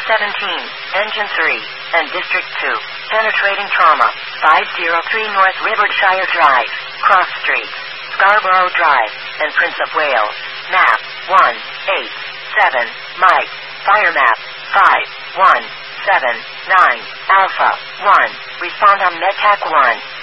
17, Engine 3, and District 2. Penetrating trauma. 503 North Rivershire Drive, Cross Street, Scarborough Drive, and Prince of Wales. Map 187, Mike. Fire map 5179, Alpha 1. Respond on MedTac 1.